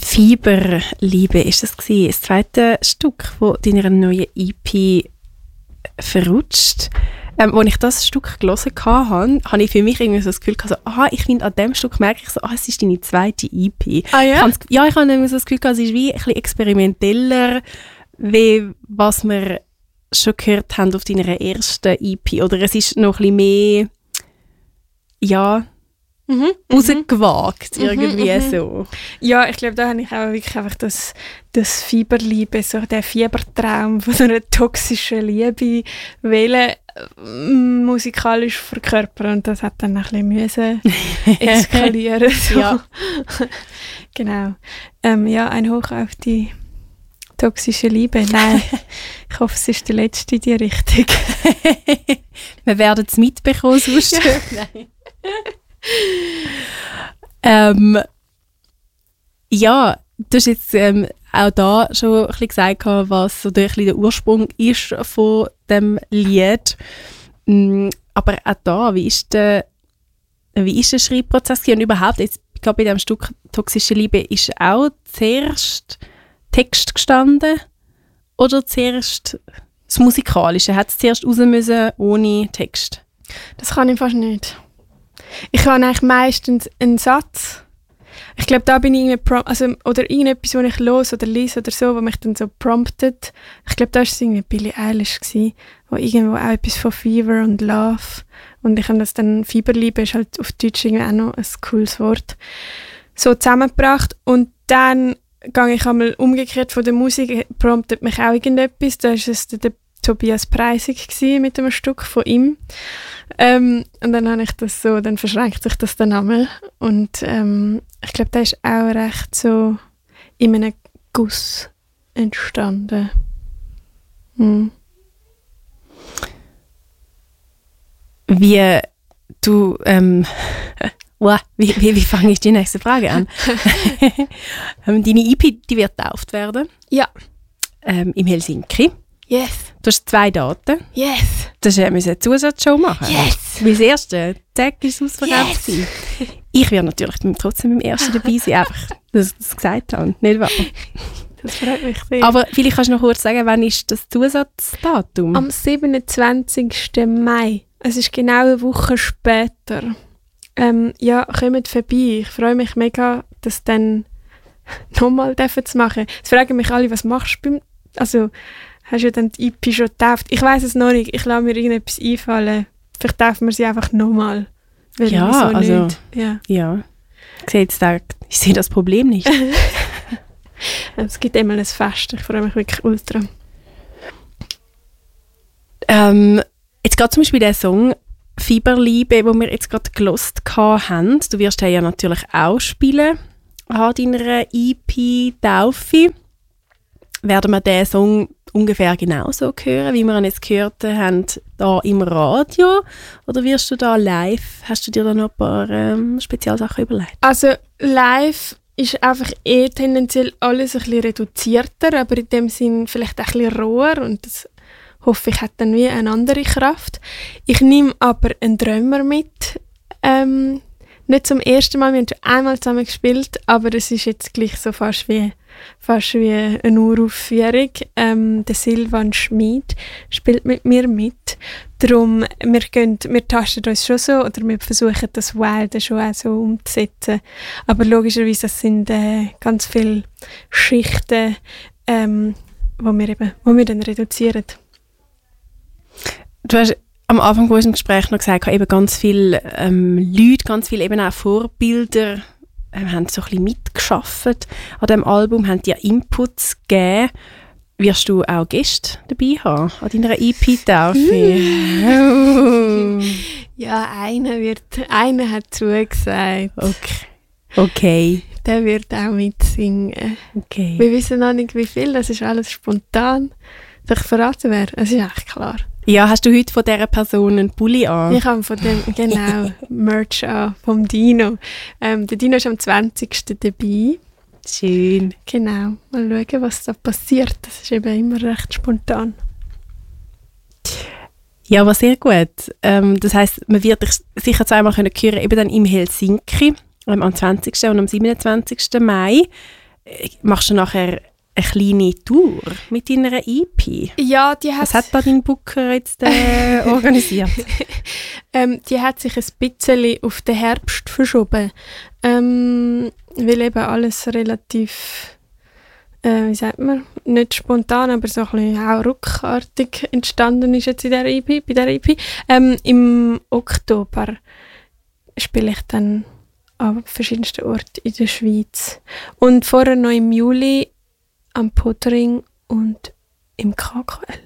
Fieberliebe ist das gewesen, das zweite Stück von deiner neuen EP «Verrutscht». Als ich das Stück gelesen habe, habe ich für mich irgendwie so das Gefühl gehabt, ich finde, an dem Stück merke ich so, es ist deine zweite EP. Ah ja? Ich habe irgendwie so das Gefühl gehabt, es ist wie ein bisschen experimenteller, wie was wir schon gehört haben auf deiner ersten EP. Oder es ist noch ein bisschen mehr, rausgewagt, irgendwie so. Ja, ich glaube, da habe ich auch wirklich einfach das Fieberliebe, so der Fiebertraum von so einer toxischen Liebe wollen, musikalisch verkörpern, und das hat dann ein bisschen müssen eskalieren. So. Ja. Genau. Ein Hoch auf die toxische Liebe. Nein, ich hoffe, es ist die letzte in die Richtung. Wir werden es mitbekommen, sonst. Ja. Du hast jetzt auch da schon ein bisschen gesagt, was so ein bisschen der Ursprung ist von dem Lied. Aber auch da, wie ist der Schreibprozess gewesen? Und überhaupt, jetzt gerade bei dem Stück «Toxische Liebe» ist auch zuerst Text gestanden oder zuerst das Musikalische? Hat es zuerst raus müssen ohne Text? Das kann ich fast nicht. Ich habe eigentlich meistens einen Satz. Ich glaube, da bin ich oder irgendetwas, was ich höre oder lese oder so, was mich dann so promptet. Ich glaube, da war es irgendwie Billie Eilish gewesen, wo irgendwo auch etwas von Fever und Love. Und ich habe das dann, Fieberliebe ist halt auf Deutsch irgendwie auch noch ein cooles Wort, so zusammengebracht. Und dann gehe ich einmal umgekehrt von der Musik, promptet mich auch irgendetwas. Da war es der Tobias Preissig mit einem Stück von ihm. Und dann habe ich das so, dann verschränkt sich das dann einmal. Und ich glaube, der ist auch recht so in einem Guss entstanden. Wie du, wie fange ich die nächste Frage an? Deine EP, die wird getauft werden. Ja. Im Helsinki. Yes. Du hast 2 Daten. Yes. Du musst eine Zusatzshow machen. Yes. Weil das erste Tag ist ausverkauft. Yes. Ich werde natürlich trotzdem im ersten dabei sein, einfach, dass ich das gesagt habe. Nicht wahr? Das freut mich sehr. Aber vielleicht kannst du noch kurz sagen, wann ist das Zusatzdatum? Am 27. Mai. Es ist genau eine Woche später. Kommt vorbei. Ich freue mich mega, das dann nochmal zu machen. Jetzt fragen mich alle, was machst du hast du dann die EP schon getauft? Ich weiss es noch nicht. Ich lasse mir irgendetwas einfallen. Vielleicht taufen wir sie einfach nochmal. Ja, also... Nicht. Ja. Ich sehe das Problem nicht. Es gibt immer ein Fest. Ich freue mich wirklich ultra. Jetzt gerade zum Beispiel der Song «Fieberliebe», den wir jetzt gerade gehört haben. Du wirst den ja natürlich auch spielen an deiner EP «Taufe». Werden wir diesen Song ungefähr genauso hören, wie wir ihn jetzt gehört haben, da im Radio? Oder wirst du da live, hast du dir da noch ein paar Spezialsachen überlegt? Also live ist einfach tendenziell alles ein bisschen reduzierter, aber in dem Sinn vielleicht ein bisschen roher, und das hoffe ich hat dann wie eine andere Kraft. Ich nehme aber einen Drummer mit, nicht zum ersten Mal, wir haben schon einmal zusammen gespielt, aber es ist jetzt gleich so fast wie eine Uraufführung. Der Silvan Schmid spielt mit mir mit. Darum, wir tasten uns schon so, oder wir versuchen das Wilde schon auch so umzusetzen. Aber logischerweise, das sind ganz viele Schichten, wo wir dann reduzieren. Du hast am Anfang von unserem Gespräch noch gesagt, eben ganz viele Leute, ganz viele eben auch Vorbilder haben so ein bisschen mitgearbeitet an diesem Album, haben dir Inputs gegeben. Wirst du auch Gäste dabei haben an deiner EP-Taufe? Ja, einer hat zugesagt. Okay. Der wird auch mitsingen. Okay. Wir wissen noch nicht, wie viel, das ist alles spontan. Soll ich verraten, wer? Es ist echt klar. Ja, hast du heute von dieser Person einen Pulli an? Ich habe von dem, genau, Merch an, vom Dino. Der Dino ist am 20. dabei. Schön. Genau, mal schauen, was da passiert. Das ist eben immer recht spontan. Ja, aber sehr gut. Das heisst, man wird dich sicher zweimal hören können, eben dann im Helsinki, am 20. und am 27. Mai. machst du nachher eine kleine Tour mit deiner EP? Ja, Was hat da dein Booker jetzt organisiert? Die hat sich ein bisschen auf den Herbst verschoben, weil eben alles relativ, wie sagt man, nicht spontan, aber so ein bisschen auch ruckartig entstanden ist jetzt bei der EP. Im Oktober spiele ich dann an verschiedensten Orten in der Schweiz. Und vorher noch im Juli am Pottering und im KKL.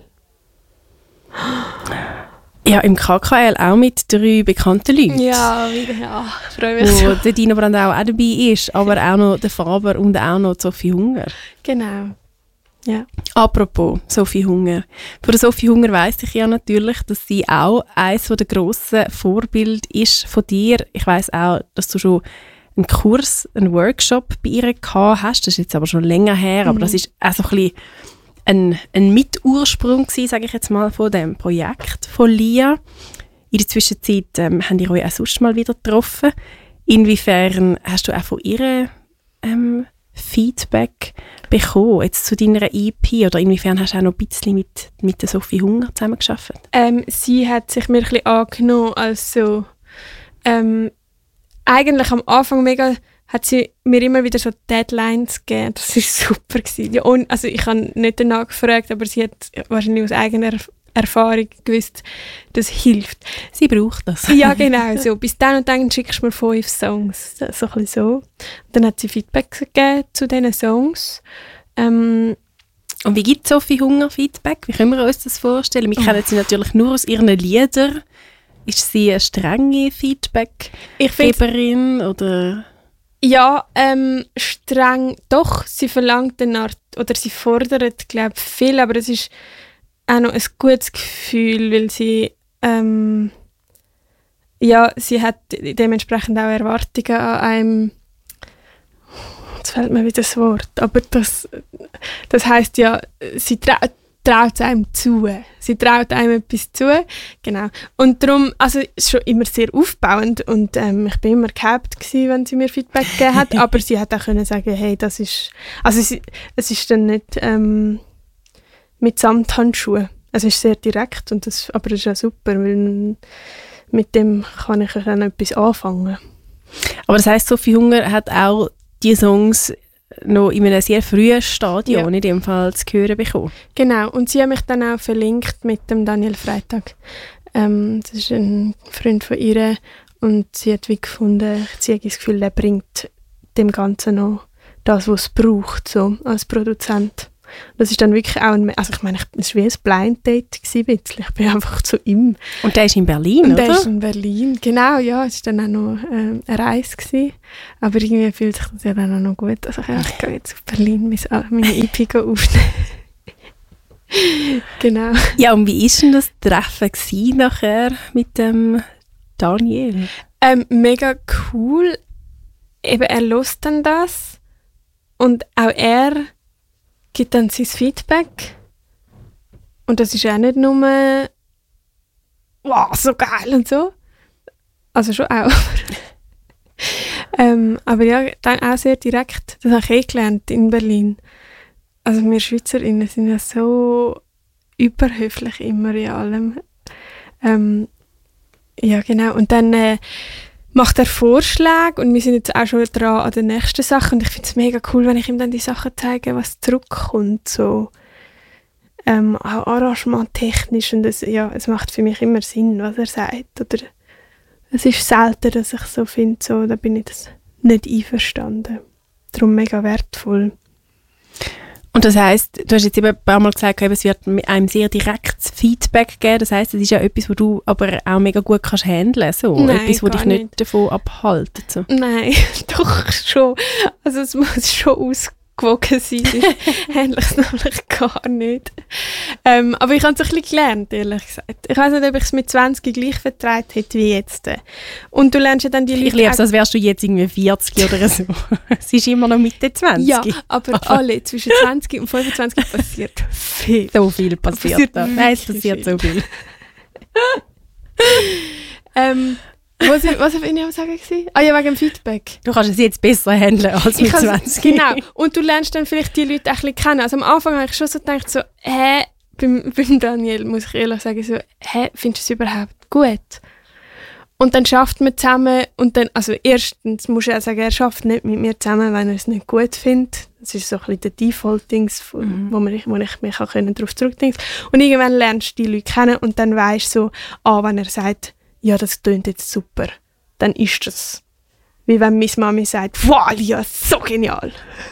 Ja, im KKL auch mit 3 bekannten Leuten. Ja, wieder, ja, ich freue mich so. Wo der Dino Brandau auch dabei ist, aber auch noch der Faber und auch noch Sophie Hunger. Genau, ja. Apropos Sophie Hunger. Von der Sophie Hunger weiss ich ja natürlich, dass sie auch eines der grossen Vorbilder ist von dir. Ich weiss auch, dass du schon einen Kurs, einen Workshop bei ihr gehabt hast. Das ist jetzt aber schon länger her, aber das ist auch so ein bisschen ein Mitursprung gewesen, sage ich jetzt mal, von dem Projekt von Lia. In der Zwischenzeit habt ihr euch auch sonst mal wieder getroffen. Inwiefern hast du auch von ihr Feedback bekommen, jetzt zu deiner EP? Oder inwiefern hast du auch noch ein bisschen mit der Sophie Hunger zusammengearbeitet? Sie hat sich mir ein bisschen angenommen als so, eigentlich am Anfang hat sie mir immer wieder so Deadlines gegeben. Das war super gewesen. Ja, also ich habe nicht danach gefragt, aber sie hat wahrscheinlich aus eigener Erfahrung gewusst, das hilft. Sie braucht das. Ja, genau. So. Bis dann und dann schickst du mir 5 Songs. So ein bisschen so. Und dann hat sie Feedback gegeben zu diesen Songs. Und wie gibt Sophie Hunger Feedback? Wie können wir uns das vorstellen? Wir kennen sie natürlich nur aus ihren Liedern. Ist sie eine strenge Feedback-Geberin oder? Ja, streng. Doch, sie verlangt eine Art, oder sie fordert, glaube ich, viel, aber es ist auch noch ein gutes Gefühl, weil sie, sie hat dementsprechend auch Erwartungen an einem. Jetzt fällt mir wieder das Wort, aber das heisst ja, sie traut einem zu. Sie traut einem etwas zu, genau. Und darum, also es ist schon immer sehr aufbauend und ich bin immer gehypt gewesen, wenn sie mir Feedback gegeben hat, aber sie hat auch können sagen, hey, das ist, also es ist dann nicht mit Samthandschuhen. Es ist sehr direkt, aber das ist ja super, weil mit dem kann ich dann etwas anfangen. Aber das heisst, Sophie Hunger hat auch die Songs noch in einem sehr frühen Stadion in dem Fall zu hören bekommen. Genau, und sie haben mich dann auch verlinkt mit dem Daniel Freitag. Das ist ein Freund von ihr und sie hat wie gefunden, sie hat das Gefühl, er bringt dem Ganzen noch das, was es braucht, so als Produzent. Das ist dann wirklich auch also ich meine, es war wie ein Blind Date gewesen, ich bin einfach zu ihm. Und der ist in Berlin, oder? Der ist in Berlin, genau, ja. Es war dann auch noch eine Reise gewesen. Aber irgendwie fühlt sich das ja dann auch noch gut. Also ich gehe jetzt auf Berlin meine EP aufnehmen. Genau. Ja, und wie war denn das Treffen gewesen nachher mit dem Daniel? Mega cool. Eben, er hört dann das und auch er gibt dann sein Feedback. Und das ist auch nicht nur «Wow, so geil» und so. Also schon auch. Aber ja, dann auch sehr direkt. Das habe ich gelernt in Berlin. Also wir SchweizerInnen sind ja so überhöflich immer in allem. Ja, genau. Und dann macht er Vorschläge und wir sind jetzt auch schon dran an der nächsten Sache. Und ich finde es mega cool, wenn ich ihm dann die Sachen zeige, was zurückkommt. So, auch arrangementtechnisch. Und es macht für mich immer Sinn, was er sagt. Oder es ist selten, dass ich so finde, so, da bin ich das nicht einverstanden. Darum mega wertvoll. Und das heisst, du hast jetzt eben ein paar Mal gesagt, es wird einem sehr direktes Feedback geben. Das heisst, es ist ja etwas, was du aber auch mega gut kannst handeln. So. Nein, etwas, was dich nicht davon abhalten. So. Nein, doch schon. Also es muss schon ausgewogen sein. Ich handle es nämlich gar nicht. Aber ich habe es ein bisschen gelernt, ehrlich gesagt. Ich weiß nicht, ob ich es mit 20 gleich vertragen hätte wie jetzt. Und du lernst ja dann die Leute... Ich liebe es, als wärst du jetzt irgendwie 40 oder so. Es ist immer noch Mitte 20. Ja, aber alle zwischen 20 und 25 passiert viel. So viel passiert da. Nein, es passiert so viel. Was bin ich am sagen gewesen? Ah ja, wegen dem Feedback. Du kannst es jetzt besser handeln als mit 20. Genau. Und du lernst dann vielleicht die Leute ein bisschen kennen. Also am Anfang habe ich schon so gedacht, so, beim Daniel muss ich ehrlich sagen, so, findest du es überhaupt gut? Und dann schafft man zusammen und dann, also erstens muss ich auch sagen, er schafft nicht mit mir zusammen, wenn er es nicht gut findet. Das ist so ein bisschen der Default-Dings, wo ich mich darauf zurückdenken kann. Und irgendwann lernst du die Leute kennen und dann weisst du so, wenn er sagt, ja, das klingt jetzt super, dann ist das. Wie wenn meine Mami sagt, wow, ja, so genial.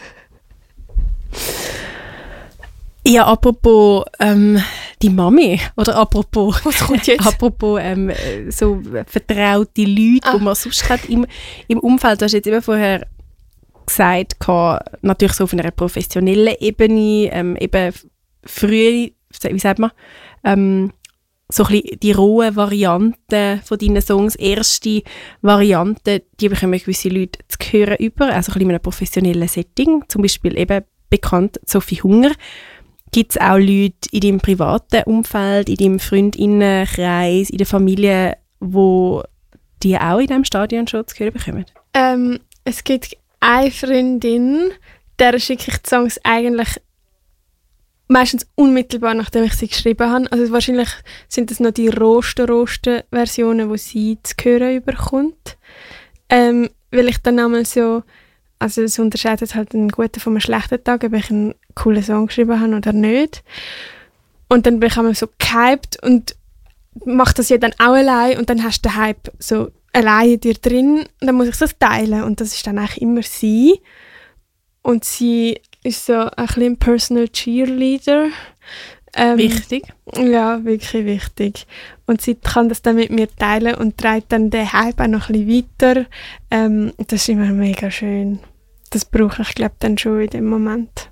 Ja, apropos die Mami, oder apropos, was kommt jetzt? Apropos so vertraute Leute, die man sonst hat im Umfeld. Du hast jetzt eben vorher gesagt, natürlich so auf einer professionellen Ebene, eben früher, wie sagt man, so ein bisschen die rohen Varianten von deinen Songs, erste Varianten, die bekommen gewisse Leute zu hören über, also ein bisschen in einem professionellen Setting, zum Beispiel eben bekannt Sophie Hunger. Gibt es auch Leute in deinem privaten Umfeld, in deinem Freundinnenkreis, in der Familie, wo die auch in diesem Stadion schon zu hören bekommen? Es gibt eine Freundin, der schicke ich die Songs eigentlich meistens unmittelbar, nachdem ich sie geschrieben habe. Also wahrscheinlich sind das noch die rohsten Versionen, die sie zu hören bekommt. Weil ich dann einmal so, also es unterscheidet halt einen guten von einem schlechten Tag, ob ich einen coolen Song geschrieben habe oder nicht. Und dann bin ich einmal so gehypt und mache das ja dann auch allein und dann hast du den Hype so allein in dir drin und dann muss ich das teilen und das ist dann eigentlich immer sie. Und sie ist so ein bisschen Personal Cheerleader. Wichtig. Ja, wirklich wichtig. Und sie kann das dann mit mir teilen und trägt dann den Hype auch noch ein bisschen weiter. Das ist immer mega schön. Das brauche ich, glaube dann schon in dem Moment.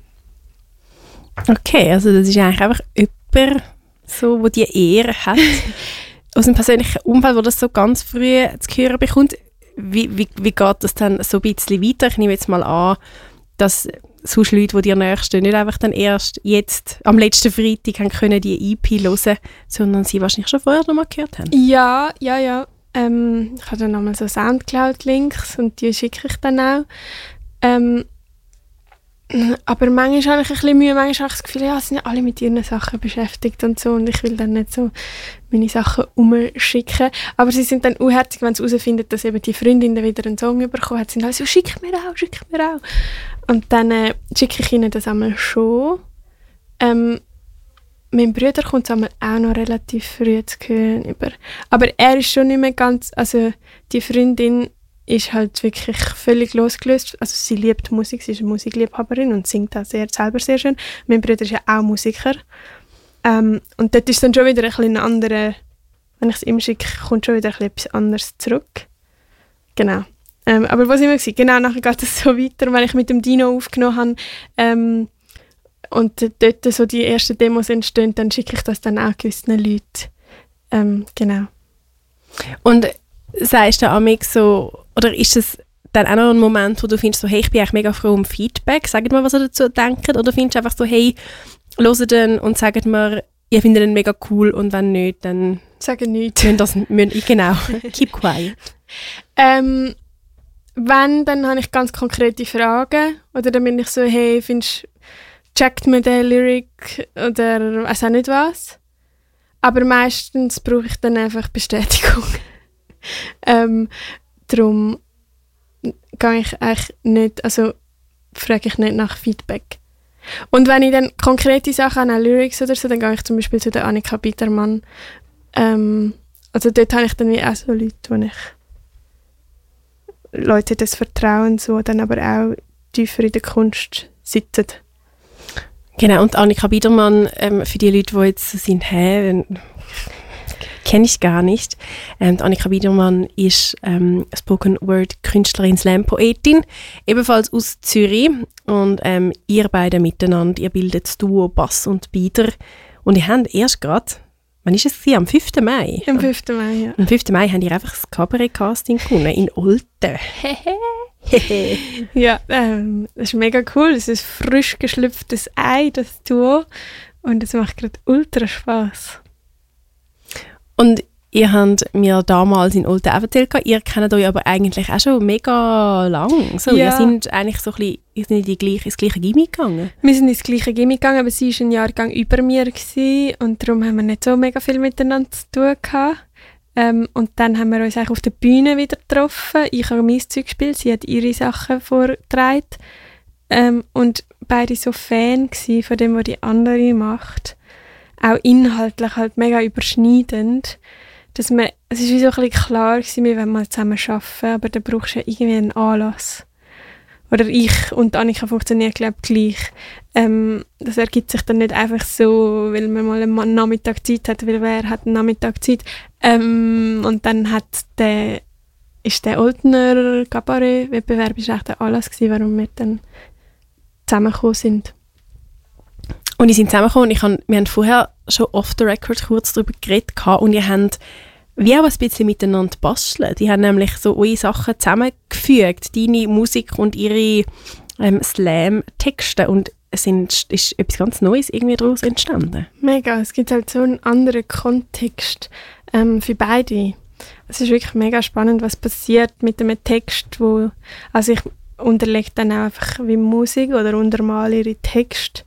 Okay, also das ist eigentlich einfach jemand, so, der die Ehre hat, aus einem persönlichen Umfeld, wo das so ganz früh zu hören bekommt. Wie geht das dann so ein bisschen weiter? Ich nehme jetzt mal an, dass sonst Leute, die dir nächsten nicht einfach dann erst jetzt am letzten Freitag haben können die EP hören, sondern sie wahrscheinlich schon vorher noch mal gehört haben. Ja. Ich habe dann nochmal so Soundcloud-Links und die schicke ich dann auch. Aber manchmal habe ich ein bisschen Mühe, manchmal habe ich das Gefühl, ja, sie sind alle mit ihren Sachen beschäftigt und so und ich will dann nicht so meine Sachen umschicken. Aber sie sind dann unherzig, wenn sie herausfinden, dass eben die Freundin dann wieder einen Song bekommen hat. Sie sind alle so, schick mir auch. Und dann schicke ich ihnen das einmal schon. Mein Bruder kommt es einmal auch noch relativ früh zu hören über. Aber er ist schon nicht mehr ganz, also die Freundin ist halt wirklich völlig losgelöst. Also sie liebt Musik, sie ist eine Musikliebhaberin und singt auch selber sehr schön. Mein Bruder ist ja auch Musiker. Und dort ist dann schon wieder ein bisschen anderer, wenn ich es ihm schicke, kommt schon wieder etwas anderes zurück. Genau. Aber was immer war, genau, nachher geht es so weiter, wenn ich mit dem Dino aufgenommen habe und dort so die ersten Demos entstehen, dann schicke ich das dann auch gewissen Leuten. Genau. Und sagst du amix so, oder ist es dann auch noch ein Moment, wo du findest, so, hey, ich bin eigentlich mega froh um Feedback, sagt mir, was ihr dazu denkt, oder findest du einfach so, hey, hört den und sagt mir, ihr findet den mega cool und wenn nicht, dann sagen nichts. Genau, keep quiet. Wenn, dann habe ich ganz konkrete Fragen oder dann bin ich so, hey, checkt mir den Lyric oder weiß auch nicht was. Aber meistens brauche ich dann einfach Bestätigung. Darum gehe ich eigentlich nicht, also frage ich nicht nach Feedback. Und wenn ich dann konkrete Sachen habe, Lyrics oder so, dann gehe ich zum Beispiel zu der Annika Biedermann. Also dort habe ich dann wie auch so Leute des Vertrauens, die dann aber auch tiefer in der Kunst sitzen. Genau, und Annika Biedermann, für die Leute, die jetzt so sind, kenne ich gar nicht. Annika Biedermann ist Spoken-Word-Künstlerin, Slam-Poetin, ebenfalls aus Zürich. Und ihr beide miteinander, ihr bildet das Duo Bass und Bieder. Und ihr habt erst gerade, wann ist es? Am 5. Mai? Am 5. Mai, ja. Am 5. Mai haben ihr einfach das Cabaret-Casting gewonnen in Olten. Ja, das ist mega cool. Es ist ein frisch geschlüpftes Ei, das Duo. Und es macht gerade ultra Spass. Und ihr habt mir damals in Olten auch erzählt, ihr kennt euch aber eigentlich auch schon mega lang. So, Ja. Ihr seid eigentlich so ein bisschen, ihr seid ins gleiche Gimmick gegangen. Wir sind ins gleiche Gimmick gegangen, aber sie war ein Jahrgang über mir gewesen, und darum haben wir nicht so mega viel miteinander zu tun gehabt. Und dann haben wir uns eigentlich auf der Bühne wieder getroffen. Ich habe mein Zeug gespielt, sie hat ihre Sachen vorgetragen. Und beide so Fan gsi von dem, was die andere macht. Auch inhaltlich halt mega überschneidend. Es war wie so ein bisschen klar gewesen, wir wollen mal zusammen arbeiten, aber da brauchst du ja irgendwie einen Anlass. Oder ich und Annika funktionieren, glaube ich, gleich. Das ergibt sich dann nicht einfach so, weil man mal einen Nachmittag Zeit hat, weil wer hat einen Nachmittag Zeit. Und dann ist der Oltener Cabaret-Wettbewerb echt der Anlass gewesen, warum wir dann zusammengekommen sind. Und ihr seid zusammengekommen und wir haben vorher schon off the record kurz darüber geredet und ihr habt wie auch ein bisschen miteinander bastelt. Die haben nämlich so eure Sachen zusammengefügt, deine Musik und ihre Slam-Texte, und ist etwas ganz Neues irgendwie daraus entstanden. Mega, es gibt halt so einen anderen Kontext für beide. Es ist wirklich mega spannend, was passiert mit einem Text, also ich unterlege dann auch einfach wie Musik oder untermale ihre Texte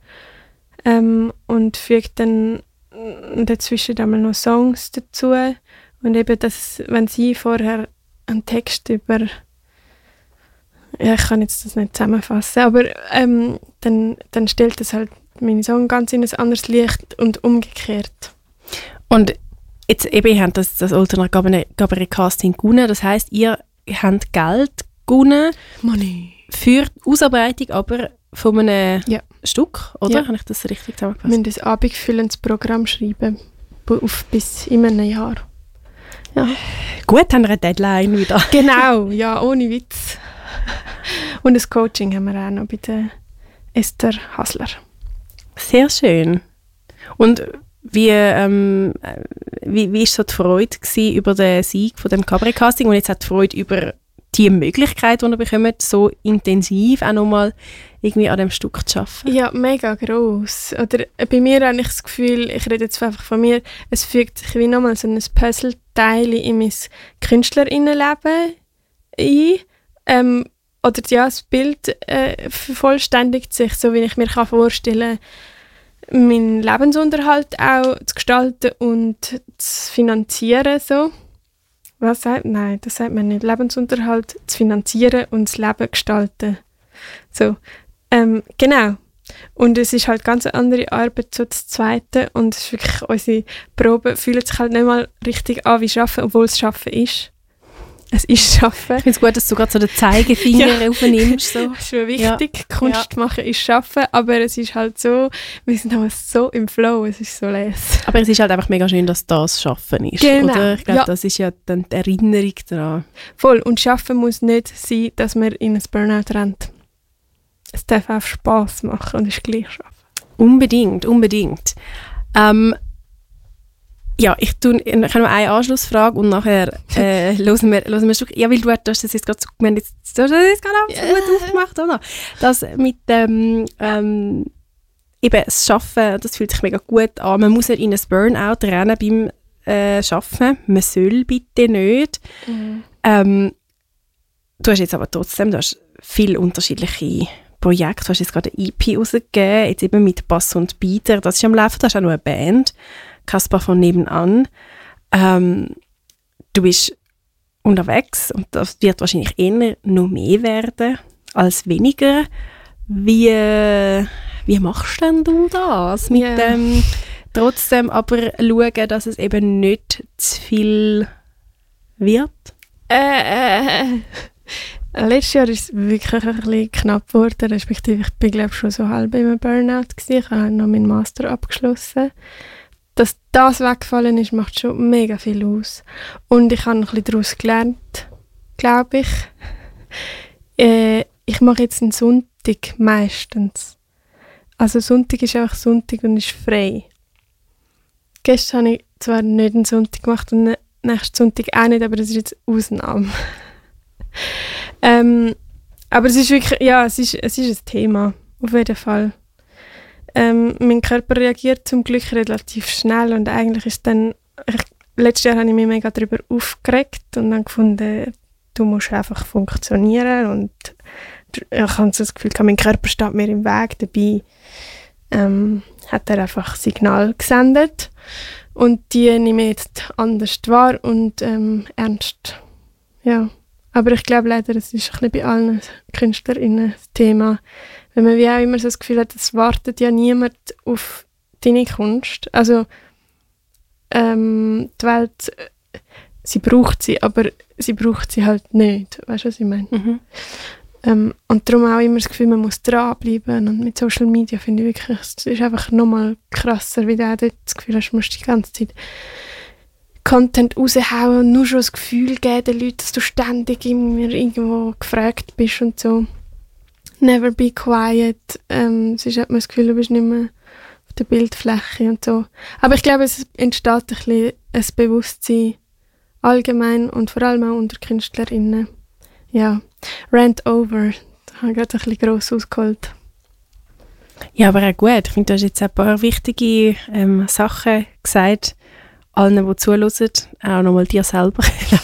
und füge dann dazwischen einmal noch Songs dazu. Und eben, wenn sie vorher einen Text über... Ja, ich kann jetzt das nicht zusammenfassen, aber dann stellt das halt meine Song ganz in ein anderes Licht und umgekehrt. Und jetzt eben, ihr habt das Oltener Cabaret-Casting gewonnen, das heisst, ihr habt Geld gewonnen Money. für die Ausarbeitung aber von einem Stück, oder? Ja. Habe ich das richtig zusammengefasst? Wir müssen ein abendfüllendes Programm schreiben, bis in einem Jahr. Ja. Gut, haben wir eine Deadline wieder. Genau, ja, ohne Witz. Und ein Coaching haben wir auch noch bei der Esther Hasler. Sehr schön. Und wie ist so die Freude gewesen über den Sieg von dem Cabaret-Casting und jetzt auch die Freude über die Möglichkeit, die ihr bekommt, so intensiv auch nochmal irgendwie an dem Stück zu arbeiten? Ja, mega gross. Oder bei mir habe ich das Gefühl, ich rede jetzt einfach von mir, es fügt sich wie nochmal so ein Puzzleteil in mein Künstlerinnenleben ein. Oder ja, das Bild vervollständigt sich, so wie ich mir vorstellen kann, meinen Lebensunterhalt auch zu gestalten und zu finanzieren. So. Nein, das sagt man nicht. Lebensunterhalt zu finanzieren und das Leben gestalten. So. Genau. Und es ist halt ganz eine andere Arbeit, so das Zweite. Und es ist wirklich, unsere Probe fühlt sich halt nicht mal richtig an wie Arbeiten, obwohl es Arbeiten ist. Es ist Arbeiten. Ich finde es gut, dass du gerade so den Zeigefinger aufnimmst. So. Das ist schon wichtig. Ja. Kunst machen ist Arbeiten, aber es ist halt so, wir sind aber so im Flow, es ist so les. Aber es ist halt einfach mega schön, dass das Schaffen ist. Genau. Oder? Ich glaube, das ist ja dann die Erinnerung daran. Voll. Und Schaffen muss nicht sein, dass man in ein Burnout rennt. Es darf auch Spass machen und ist gleich Schaffen. Unbedingt. Ja, ich habe noch eine Anschlussfrage und nachher hören wir schon. Ja, weil du hast das jetzt gerade so gemeint, du hast das gerade auch so gut aufgemacht, oder? Das mit dem eben das Arbeiten, das fühlt sich mega gut an. Man muss nicht in ein Burnout rennen beim Arbeiten. Man soll bitte nicht. Du hast jetzt aber trotzdem, du hast viele unterschiedliche Projekte. Du hast jetzt gerade eine EP rausgegeben, jetzt eben mit Bass und Bieder. Das ist am Laufen, das ist auch noch eine Band. Kaspar von nebenan. Du bist unterwegs und das wird wahrscheinlich eher noch mehr werden als weniger. Wie machst denn du das? Mit dem trotzdem aber schauen, dass es eben nicht zu viel wird? Letztes Jahr ist es wirklich ein bisschen knapp geworden, respektive ich bin glaube schon so halb im Burnout gewesen. Ich habe noch meinen Master abgeschlossen. Dass das weggefallen ist, macht schon mega viel aus. Und ich habe ein bisschen daraus gelernt, glaube ich. Ich mache jetzt einen Sonntag meistens. Also Sonntag ist einfach Sonntag und ist frei. Gestern habe ich zwar nicht einen Sonntag gemacht und nächsten Sonntag auch nicht, aber das ist jetzt Ausnahme. Aber es ist wirklich, ja, es ist ein Thema, auf jeden Fall. Mein Körper reagiert zum Glück relativ schnell und eigentlich ist dann, letztes Jahr habe ich mich mega darüber aufgeregt und dann gefunden, du musst einfach funktionieren und ich habe so das Gefühl, mein Körper steht mir im Weg. Dabei hat er einfach Signal gesendet und die nehme ich jetzt anders wahr und ernst. Ja. Aber ich glaube leider, es ist ein bisschen bei allen KünstlerInnen das Thema, wenn man wie auch immer so das Gefühl hat, es wartet ja niemand auf deine Kunst. Also die Welt, sie braucht sie, aber sie braucht sie halt nicht. Weißt du, was ich meine? Mhm. Und darum auch immer das Gefühl, man muss dranbleiben. Und mit Social Media finde ich wirklich, es ist einfach nochmal krasser, wie du auch dort das Gefühl hast, du musst die ganze Zeit Content raushauen und nur schon das Gefühl geben den Leuten, dass du ständig irgendwo gefragt bist und so. Never be quiet. Sonst hat man das Gefühl, du bist nicht mehr auf der Bildfläche und so. Aber ich glaube, es entsteht ein bisschen ein Bewusstsein allgemein und vor allem auch unter KünstlerInnen. Ja, Rant over. Da habe ich gerade ein bisschen gross ausgeholt. Ja, aber auch gut. Ich finde, du hast jetzt ein paar wichtige Sachen gesagt. Allen, die zuhören, auch nochmal dir selber.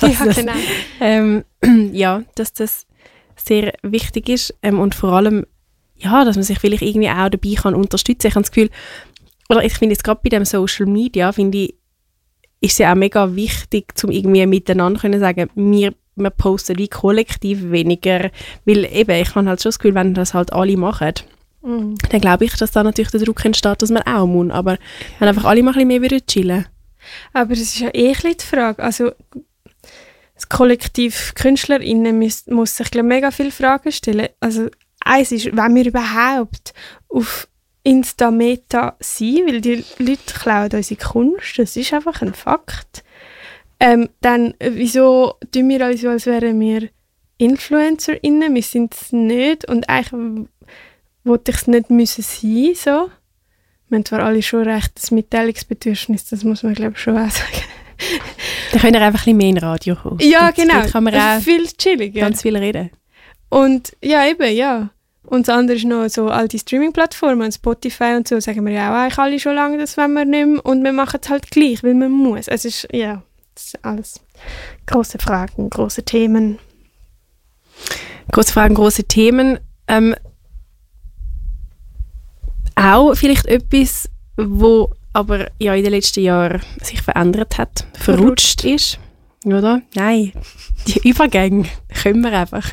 Ja, genau. Ja, dass das sehr wichtig ist und vor allem, ja, dass man sich vielleicht irgendwie auch dabei kann unterstützen. Ich habe das Gefühl, oder ich finde jetzt gerade bei dem Social Media, finde ich, ist es ja auch mega wichtig, um irgendwie miteinander zu sagen, wir posten wie kollektiv weniger, weil eben, ich habe halt schon das Gefühl, wenn das halt alle machen, dann glaube ich, dass da natürlich der Druck entsteht, dass man auch muss, aber wenn einfach alle mal ein bisschen mehr chillen. Aber es ist ja eh ein bisschen die Frage, also das Kollektiv KünstlerInnen muss sich glaub, mega viele Fragen stellen. Also eins ist, wenn wir überhaupt auf Insta-Meta sind, weil die Leute klauen unsere Kunst, das ist einfach ein Fakt. Dann, wieso tun wir alle so, als wären wir InfluencerInnen? Wir sind es nicht und eigentlich wollte ich es nicht müssen sein, so. Wir haben zwar alle schon recht das Mitteilungsbedürfnis, das muss man glaube ich schon auch sagen. Dann können wir einfach ein bisschen mehr in Radio kommen. Ja, genau. Kann man auch viel chilliger. ganz viel reden. Und ja, eben, ja. Und das andere ist noch so all die Streaming-Plattformen und Spotify und so, sagen wir ja auch eigentlich alle schon lange, das wollen wir nicht mehr. Und wir machen es halt gleich, weil man muss. Es ist, ja, das ist alles grosse Fragen, grosse Themen. Grosse Fragen, grosse Themen. Auch vielleicht etwas, wo aber ja in den letzten Jahren sich verändert hat, verrutscht ist, oder? Nein, die Übergänge können wir einfach.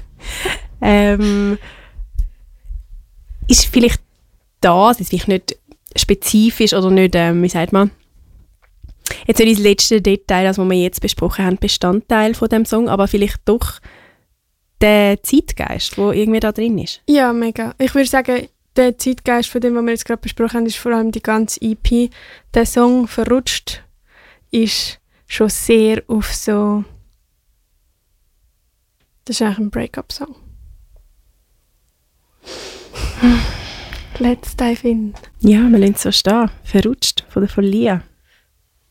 Ist vielleicht das, ist vielleicht nicht spezifisch oder nicht, wie sagt man, jetzt nicht das letzte Detail, das wir jetzt besprochen haben, Bestandteil von dem Song, aber vielleicht doch der Zeitgeist, der irgendwie da drin ist. Ja, mega. Ich würde sagen, der Zeitgeist von dem, was wir jetzt gerade besprochen haben, ist vor allem die ganze EP. Der Song «Verrutscht» ist schon sehr auf so... Das ist eigentlich ein Break-up-Song. Let's dive in. Ja, wir lassen es so stehen. «Verrutscht» von der Folia.